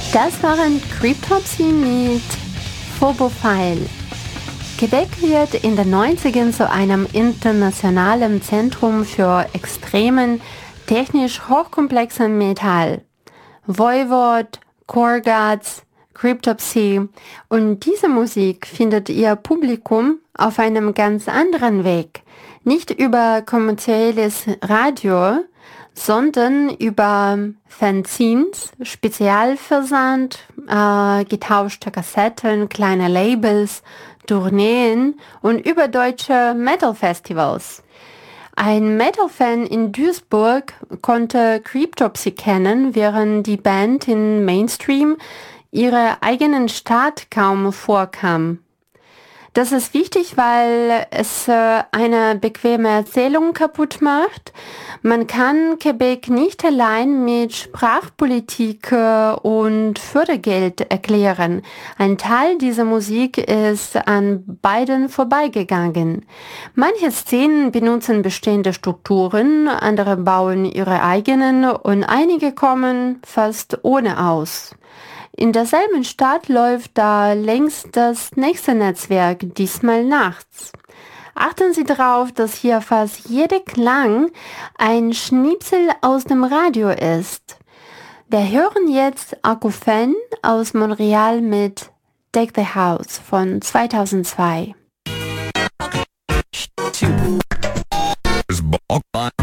Das waren Cryptopsy mit Phobophile. Quebec wird in den 90ern zu einem internationalen Zentrum für extremen, technisch hochkomplexen Metall. Voivod, Korgats, Cryptopsy und diese Musik findet ihr Publikum auf einem ganz anderen Weg. Nicht über kommerzielles Radio, sondern über Fanzines, Spezialversand, getauschte Kassetten, kleine Labels, Tourneen und über deutsche Metal-Festivals. Ein Metal-Fan in Duisburg konnte Cryptopsy kennen, während die Band in Mainstream ihrer eigenen Stadt kaum vorkam. Das ist wichtig, weil es eine bequeme Erzählung kaputt macht. Man kann Quebec nicht allein mit Sprachpolitik und Fördergeld erklären. Ein Teil dieser Musik ist an beiden vorbeigegangen. Manche Szenen benutzen bestehende Strukturen, andere bauen ihre eigenen und einige kommen fast ohne aus. In derselben Stadt läuft da längst das nächste Netzwerk, diesmal nachts. Achten Sie darauf, dass hier fast jeder Klang ein Schnipsel aus dem Radio ist. Wir hören jetzt Akouphène aus Montreal mit Deck the House von 2002.